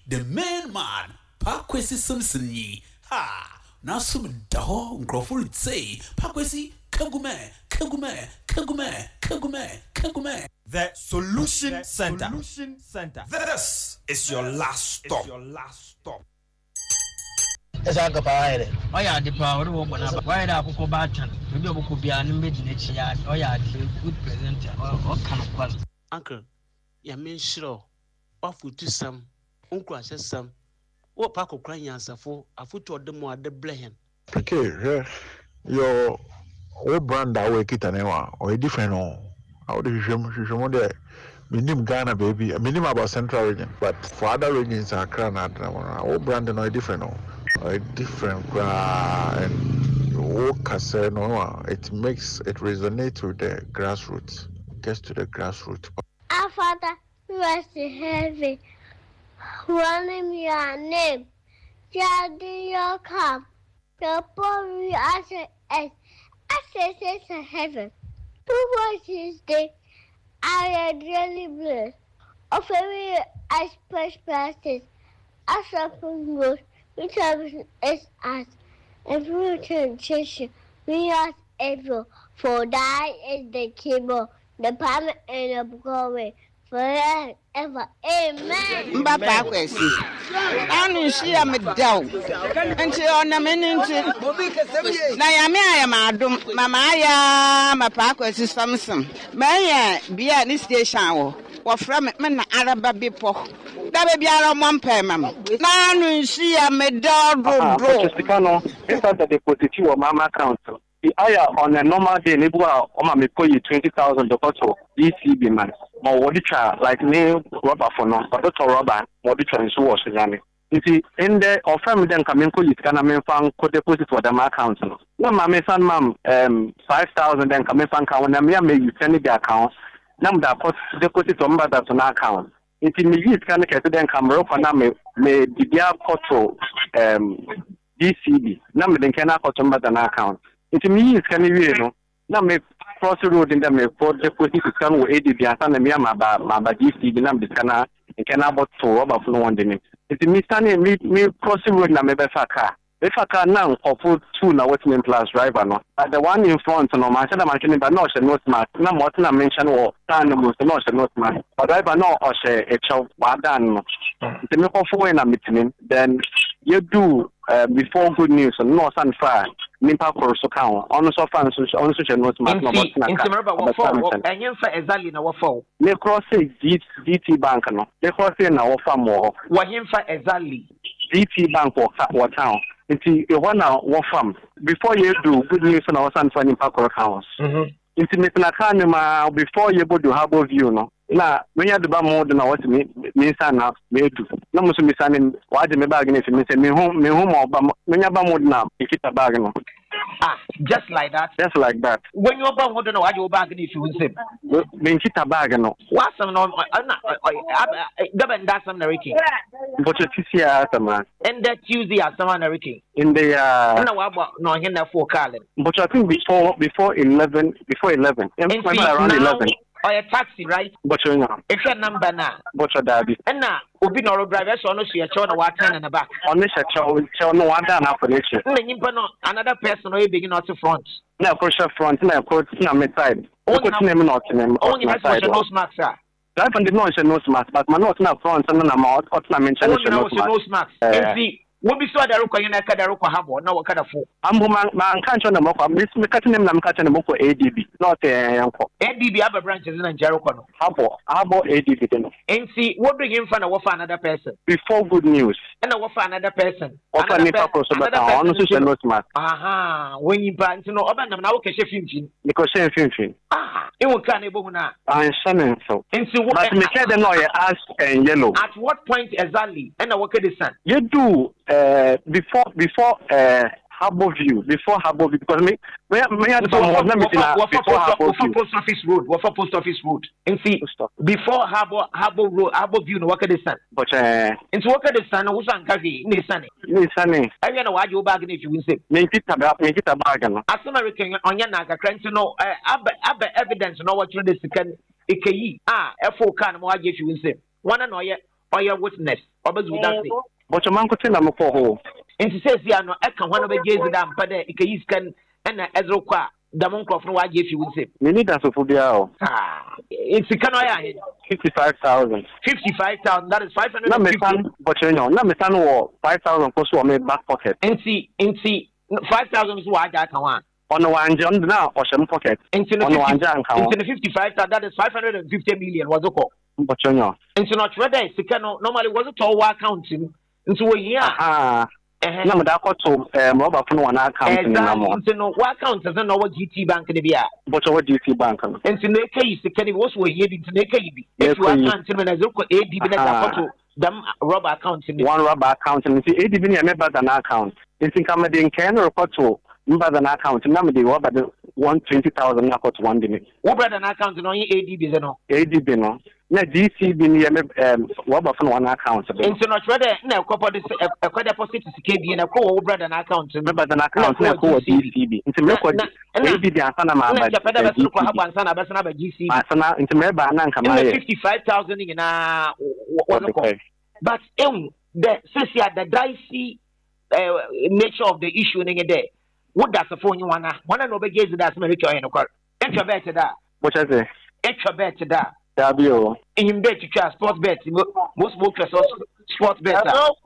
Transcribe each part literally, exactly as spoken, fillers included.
the main man, Pakwesi Simpson ye. Ha! Now some dog, Crawford say, Pakwesi, Kagume, Kagume, Kagume, Kagume, Kagume. The Solution Center. Solution Center. This is your last stop. Your last stop. Ezaka paere. Oya de pa ori wo bona ba. Why da akoko ba chan. Obi oboko bia no meji na chi ya. Oya de good presenter. O kan kwal. Uncle, ya men shiro. Wa futu sam. Uncle ase sam. Wo pa kokran yansafo. Afutu odemo ade blehen. Okay, yeah. Your what brand that we kita newa or different no. How do you show show there? Minim Ghana baby. Minim about Central region, but for other regions Accra na what brand no different no. A different uh, and no, it makes it resonate with the grassroots, gets to the grassroots. Our Father who is in heaven, running your name, shall your come, your body as it is, as it is in heaven. Two voices day, I am really blessed. Of every express practice, as a food. Which is us, and through transition, we are able, for thy is the kingdom, the power and the glory, forever. Amen. Mbapa kwesi. Anu shi am down. Nti ona meninti. Na ya me ayam adum, mama aya mapa kwesi samsam. Maya bia ni station wo. Wo fra me na araba bipo. Da be biara mo mpa mam. Na anu shi am do do do. Justicano, inside the deposit your mama account. The aya on a normal day nebua o ma me pay you twenty thousand dollars D C B man. Ma wodi cha like ne rubber for no, but to rubber wodi cha nso wo so yane. Nti in the offer me den kamen ko yiska na me fan ko deposit for the account no. Na ma me san mam um five thousand den kamen fan ka na me me you send the account. Na me da put deposit on that to na account. Nti me yiska na kete den kamero for na me me bibia photo um D C B. Na me den kana photo on na account. Nti me yiska ni wie no. Na me cross road in the me for deposit to come with A D B and na me ma ba ma ba D C B na me kana kana about to rubber for no one dey. Nti me stand me me cross road na me be fa car. If I can now for two na what mean plus driver no. But the one in front no man say the machine but no she no smart. Na mo na mention wo stand no no she no smart. But driver no o she e chow badan no. Nti me ko for na meeting then you do uh, before good news no san far. Nimpa for so count on so fan so on so no smart no but na ka. Nti remember what for enyen fa exactly na what for. Me cross D T bank no. Me cross na what farm wo. What him fa exactly. D T bank wo town. Nti e wana wo farm before you do good news na wasan fa nimpa for accounts. Mhm. Nti me na ka ne ma before you do harbor view no. Na when you do ba mo do na what me me san na me do. Na mo so me san wa de me bag na fi me say me hu me hu mo ba me nya ba mo na e kita bag no. Ah, just like that. Just like that. When you ba mo do na wa de bag na fi won say. Me kita bag no. What some no na gaben that some na Ricky. But you see ya man. And that Tuesday at some na Ricky. In the uh na wa no hin na for calling. But I think before before eleven before eleven. Around eleven. Or a taxi, right? But you know. It's a number now. But you daddy. And now, Ubi no driver, so no see a chow no water in the back. On this chow, chow no one down for next year. Another person will begin out to front. Now, push up front, now, coach, now, my side. Only name not name. Only my side. No smart, sir. Life and the noise no smart, but my not now front and then I'm out, what's not mentioned. No smart. See. We be so that Ruka in a Kadaruka Habo, no what kind of fool. I'm man can't on the mock. Miss McCutcheon and I'm cutting the book for A D B, not a uncle. A D B other branches in Jericho. Habo, Habo A D B. And see, what bring him from a another person? Before good news. And a what another person? Another person. Aha, when you plan to know about them now, okay, fifteen. Because fifteen. Ah, it will can able now. I'm sending so. And so what me said the lawyer ask and yellow. At what point exactly? And I work at the sun. You do. Uh, before before uh Harbor View, before Harbor View, because me, me, me had some more than before Post Office Road, what for Post Office Road, and see before Harbor Harbor Road, Harbor View, no work at the sun. But uh, it's work at the sun. Who's on Kavi? Ne sunny, ne sunny. I don't know why you bargain if you win. Make it a make it a bargain. As American on Yanaka, trying to know uh, evidence, know what you second. Ikeyi ah, F O can more if you win. One and all yet. or your witness. Obviously, that's it. But your man could tell them for who. And she says, yeah, no, I can one of the Jays with them, but it can and Ezra Qua, the monk of no idea if you would say. We need that for the Ah, it's a canoe. Fifty-five thousand. Fifty-five thousand. That is five hundred. Not me son, but you know, not me son or five thousand cost for me back pocket. And see, and see, five thousand is what I can want. On the one John now or some pocket. Into the fifty-five thousand. That is five hundred and fifty million. Was okay. But you know, into not ready. Sikano normally was it all accounting into a year. Ah. No, but I got to um, Robert from one account. Into no what account doesn't know what G T Bank in the B R. But what G T Bank? Into the case, the Kenny was where he did to make a B. If you account him as look at A D B, them rubber account in one rubber account and see A D B never than account. It's in Cameroon, Ken or Poto, number than account, number the rubber one twenty thousand knockouts one day. What brother an account in only A D B, no? A D B, no. Na G C B ni um rubber from one account. Into not ready now couple this a credit deposit to K B and a co brother an account remember an account na co G C B into me ko A D B ansana ma ba G C B ansana ba sana ba G C B ansana into me ba na nka ma fifty-five thousand in na what but um the social the dicey uh, nature of the issue in there what does the phone you wanna wanna no be gaze that me cho en ko extra bet that what I say extra bet that W. In bet to try sports bet. Most workers sports bet.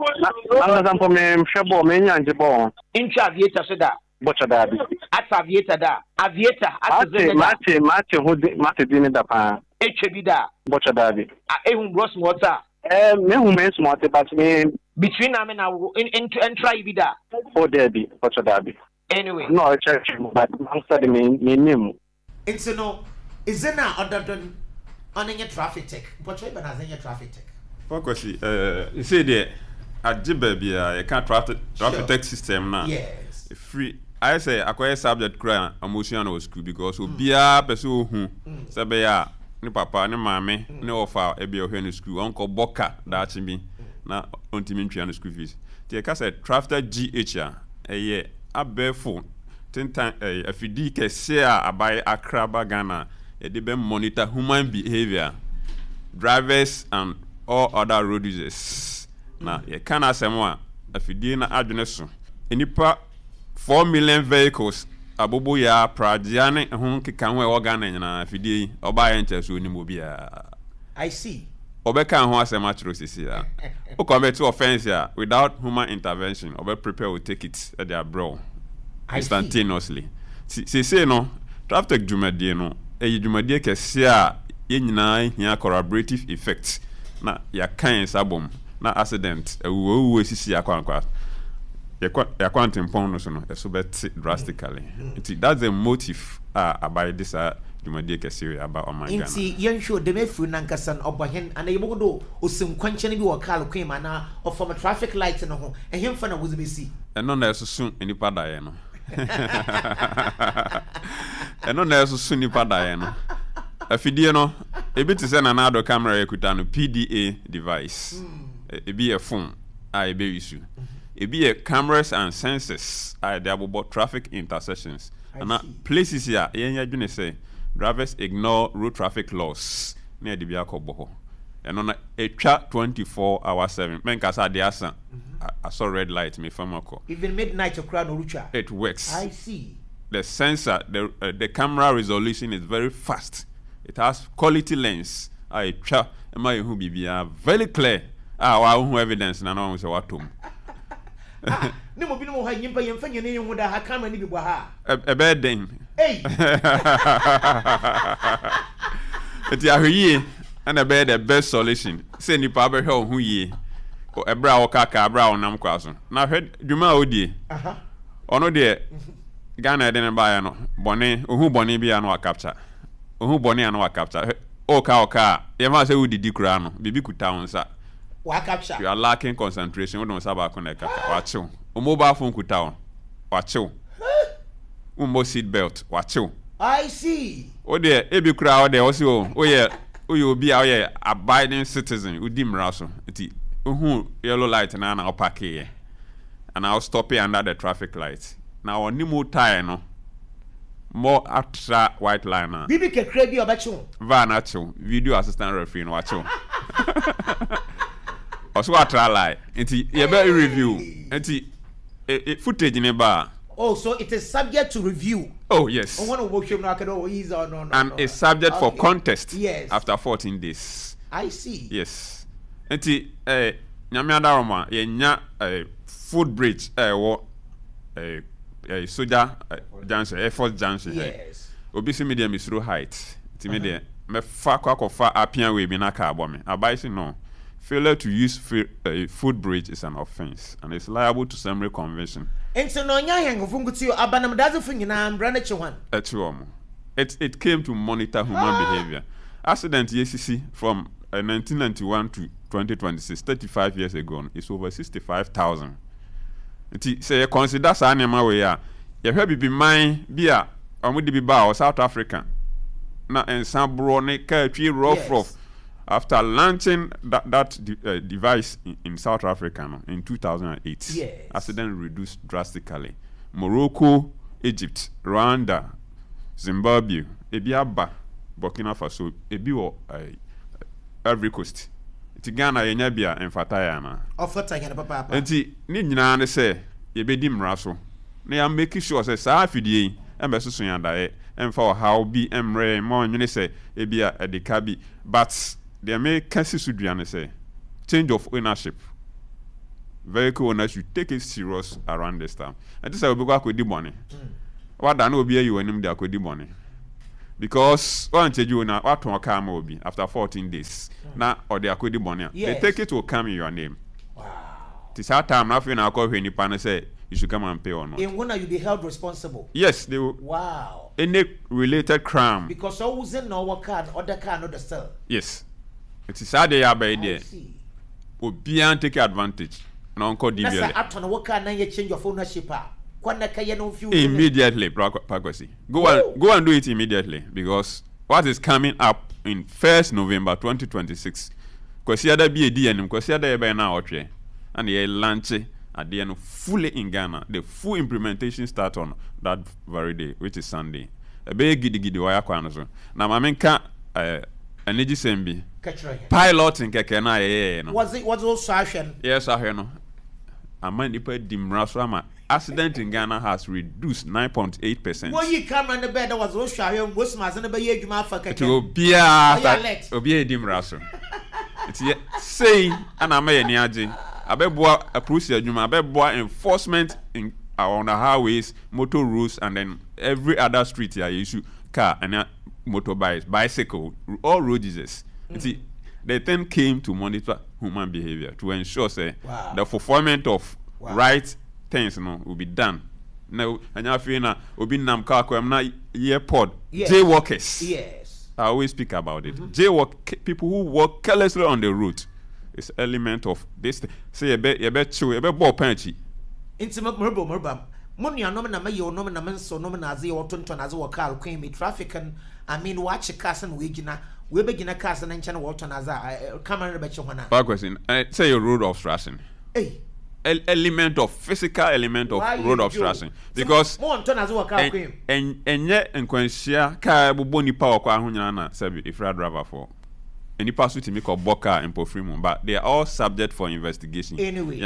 I'm for me, Shabo, many and Jabon. Intra aviator, so that. What's that? At aviator, that. Aviator, at the Martin, Martin, who Martin didn't the pan. H B da. What's that? I even gross water. Eh, me who makes more about me. Between them and I will enter and try be that. Oh, there be. What's that? Anyway. No, I check him, but I'm studying me name. It's no. Is it now other than on your traffic tech? But you even has any traffic tech? Because uh, you say that at Jibaby, I can't traffic traffic tech system now. Yes. Free. I say acquire subject cry emotion or school because we be a person who say ni papa ni mama ni offer e be o school uncle Boka that me na ontimi ntwa no school fees. The ka say traffic G H a eye abefo ten time afidi kese a abai akraba Ghana. They be monitor human behavior, drivers and all other road users. Now, you can't say more. If you did not add so, any part four million vehicles, Abubu ya Pradiane, whom can we organ and if you did or buy interest with Nimobia. I see. Obeka who has a match roses here. Who commit to offense here without human intervention, or prepare will take it at their brow instantaneously. See, say no, traffic Jumadi no. A Jumadie Kessia, Yenina, here corroborative effects. Na ya kind sabum, na accident, a woo see a quanquat. Ya quantum ponus, a subet drastically. That's the motive uh, by this uh, Jumadie Kessia about on my gun. See, young show the Mefu Nankasan or Bahen and a Bodo or some quenching or Carl came and or from a traffic light and a home, and him for a was B C. And none else soon any padano. And no nurse soon ni padano. A fidiano, a bit is an another camera equitano P D A device. It be a phone, I be issue. It be a cameras and sensors, I double bought traffic intersections. And places here, yeah, you say drivers ignore road traffic laws near the Biako Boho. And on a chat twenty-four hours seven, men casa de asa. I saw red light me from Moko. Even midnight of crowd Urucha. It works. I see. The sensor, the uh, the camera resolution is very fast. It has quality lens. I try my who be very clear. Ah, wow, evidence na no say what to. No mo bi no ho nyimpa yemfa nyene yemu da ha camera ni bi bwa ha. A bad thing. Hey. It ya and a bed the best solution. Say ni pa be ho hu ye. O ebra o kaka abra o nam kwaso. Na hwe dwuma odie. Aha. Ono de Ghana de ba ya no. Bone ohu bone bi ya no capture. Ohu bone ya no capture. O ka o ka. Ye ma say udidi kura no. Bibi kuta wonsa. Wa capture. You are lacking concentration. We don't saba ko na kaka. Wa chill. O mobile phone kuta won. Wa chill. Umbo seat belt. Wa chill. I see. O de e bi kura o de o si o. O ye o ye obi a o ye abiding citizen. Udi mra so. Enti Uhu yellow light na na opake and I'll stop it under the traffic light. Now on ni more tire no more extra white liner. Bibi ke krebi obacho. Va nacho video assistant referee no wacho. Also I try lie. Nti ye be review. Nti e footage in ba. Oh, so it is subject to review. Oh yes. Oh, one of work no can oh easy or no no. And it's subject for contest. Yes. After fourteen days. I see. Yes. Nti eh nyame adaroma ye nya eh food bridge eh wo eh eh soja junction air force junction. Yes. Obi si medium isro height. Nti me de me fa kwa kwa fa apia we bi na ka abo me. Abai si no. Failure to use a food bridge is an offense and is liable to summary conviction. And so no nya hang funguti abanam dazu fingina mbrana chwan. Etuomo. It it came to monitor human ah. behavior. Accident E C C from uh, nineteen ninety-one to twenty twenty-six, thirty-five years ago, is over sixty-five thousand. It say consider sa anema we ya. Ye hwe bibi man bia omudi bi ba o South Africa. Na ensabro ne ka twi rough rough. After launching that, that de uh, device in, in South Africa no, in two thousand eight, yes. accident reduced drastically. Morocco, Egypt, Rwanda, Zimbabwe, Ebiaba, Burkina Faso, Ebiwo, uh, Ivory Coast. Iti Ghana yenya bia emfataya na. Ofata yana papa papa. Enti ni nyina ne se yebedi mmara so. Na ya make sure say saa afidie embe susu yanda e emfa how bi emre mo nwene se ebia edika bi but they may cancel Sudiane say change of ownership. Vehicle owners should take it serious around this time. And this I will go with the money. What I know be you and him there with the money. Because one change you now what to come will be after fourteen days. Now or they are with the money. They take it to come in your name. Wow. This our time nothing I call when you pan say you should come and pay or not. And when you be held responsible? Yes, they will. Wow. Any related crime. Because always in no car other car not the sell. Yes. It is sad they are by there. Obian take advantage. Na uncle D V L. That's after no work na you change of ownership. Kwanda kaya no few. Immediately, Pakwesi. Go and go and do it immediately because what is coming up in first November twenty twenty-six. Kwesi ada be D N M. Kwesi ada ebe na otwe. And they launch at the end fully in Ghana. The full implementation start on that very day, which is Sunday. A big gidi gidi waya kwa so. Na mamenka uh, energy sembi. Pilot in keke na ye no. Was it was also action? Yes, I hear no. Ama nipa dimrasama accident in Ghana has reduced nine point eight percent. When you come on the bed, there was also action. Was mas na be ye djuma fa keke. To bia obi dimraso. It's say ana ma ye ni age. Abeboa approach adwuma abeboa enforcement in uh, on the highways, motor roads and then every other street here issue car and uh, motorbikes, bicycle, all road users. Mm. See, the thing came to monitor human behavior to ensure say wow. the fulfillment of wow. right things no will be done. Now, and I feel na obi nam car ko am na airport yes. jaywalkers. Yes, I always speak about it. Mm-hmm. Jaywalk people who walk carelessly on the road. It's element of this. Say you bet you bet chew you bet ball punchy. Intimate murbo murba. Money no na me yo no na men so no na ze o tonton as wo car queen me traffic and I mean watch a car and we gina we be gina car and nchen wo ton as a camera be che hona. Bad question. Uh, say your road obstruction. Hey. El element of physical element of Why road obstruction because mo tonton as wo car queen. En enye enkwanhia car bobo nipa wo kwa ho nyana na sabi ifra driver for. Any person to make a boka and pofrimu, but they are all subject for investigation. Anyway,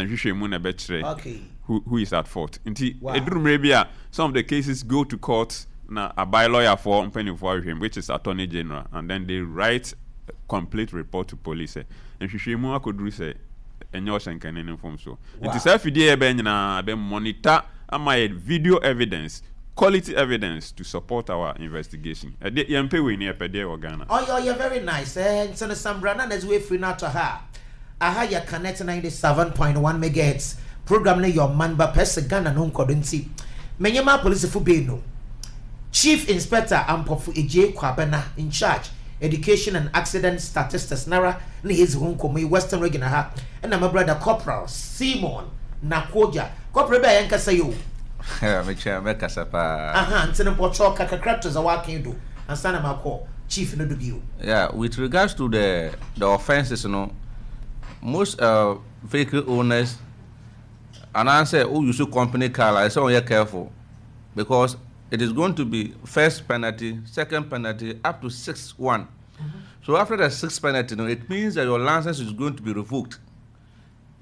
okay. who who is at fault? Wow. Some of the cases go to court. Now a by lawyer for for him, which is Attorney General, and then they write a complete report to police. And Shishemu could do say, and your can inform so. It is F D A benina the monitor my video evidence. Quality evidence to support our investigation. A day you pay we near per day or Ghana. Oh, you're, you're very nice. Eh, so the Sambrana is way free now to her. I had your connect ninety-seven point one megahertz program. Your man, but person Ghana no couldn't see. Menyama police for Beno. Chief Inspector Ampofu Ej Kwabena in charge education and accident statistics. Nara ni his home Western region ha. And my brother Corporal Simon Nakoja. Corporal be yanka sayo. Make sure make us up. Aha, ntene potro kakakratos a working do. And sana mako chief no do you. Yeah, with regards to the the offenses, you know, most uh vehicle owners and I say oh you should company car I say oh you're careful because it is going to be first penalty, second penalty up to six one. Mm-hmm. So after the sixth penalty, you know, it means that your license is going to be revoked.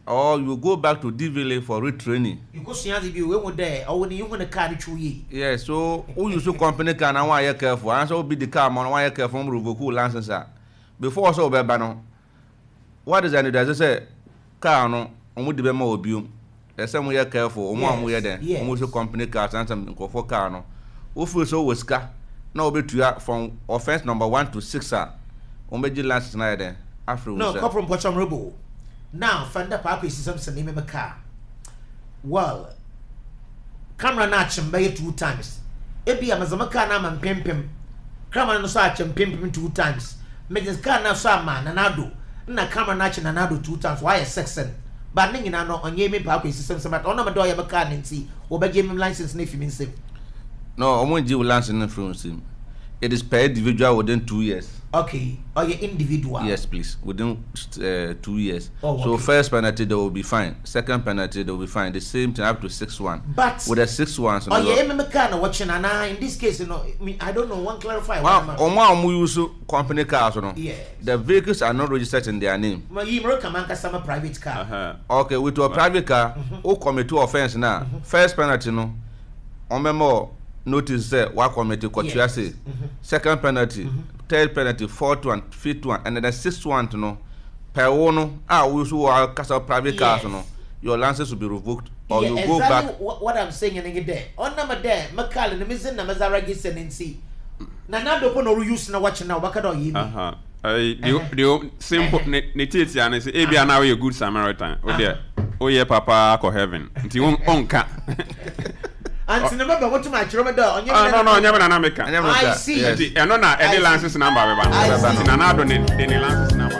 or you go back to D V L A for retraining. You go see the view when there or when you want to carry through ye. Yeah, so who use company car and why you careful, and so be the car man why you careful from revoke license. Before so be bano. What is any does say car no on would be more obium. There's some way careful, or one way then. Most company cars and some for car no. Who feel so was car? No be to from offense number one to six are. Omeji license na then. After no, come from Pocham Robo. Now, Fender Park is something name a car. Well, camera natch and bay two times. Ebi Amazamaka nam and pimpim. Camera no search and pimpim two times. Make this car now some man and ado. Na camera natch and ado two times. Why a section? But Ning and I know on Yemi Park is some but on a door of a car and see or by giving license if you mean sim. No, I won't give license influence him. It is per individual within two years. Okay, or your individual? Yes, please. Within uh, two years. Oh, okay. So first penalty they will be fine. Second penalty they will be fine. The same thing up to six one. But with the six ones. Oh, yeah, I'm kind of watching, and I in this case, you know, I don't know. One clarify. Well, on one we use company cars, you know. Yeah. The vehicles are not registered in their name. My you recommend some private car. Uh-huh. Okay, with a private car, who commit to offense now? Mm-hmm. First penalty, no. On memo. Notice that what committee what you say. Second penalty, mm-hmm. third penalty, fourth one, fifth one, and then the sixth one to know. Per one, ah, we who are castle private yes. cars, you know. Your license will be revoked, or yeah, you exactly go back. What, what I'm saying in there. On number there, Macallan, the missing numbers are registered and see. Now, don't no use now watching now. What can you? Uh huh. The simple nativity and say, "Ebi now you good Samaritan." Oh dear, oh yeah, Papa, go heaven. Until one onka. And remember what to my children do. Oh no no, never na America. I see. And no na any license number. I see. And I don't need any license number.